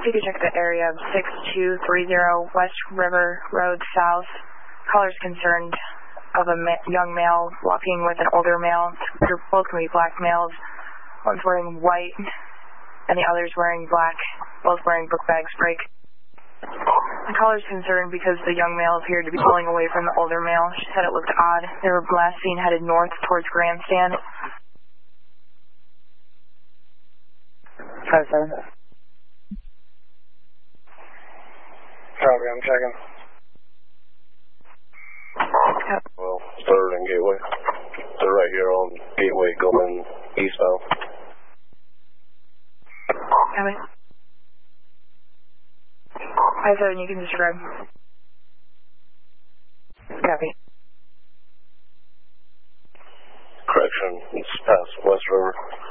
you could check the area of 6230 West River Road South. Caller's concerned of a young male walking with an older male. They're both going to be black males. One's wearing white and the other's wearing black, both wearing book bag break. The caller's concerned because the young male appeared to be pulling away from the older male. She said it looked odd. They were last seen headed north towards Grandstand. 5-7. Copy, I'm checking. Yep. Well, 3rd and Gateway. They're right here on Gateway going eastbound. Copy. 5-7, you can describe. Copy. Correction, it's past West River.